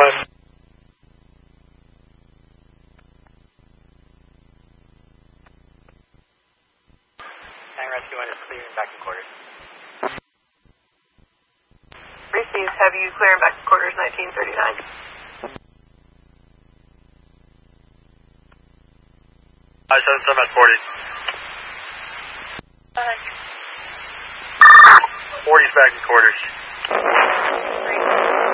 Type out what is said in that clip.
5. Rescue 1 is clearing back to quarters. Received. Have you clearing back to quarters 1939? I said some at 40. 40's back in quarters.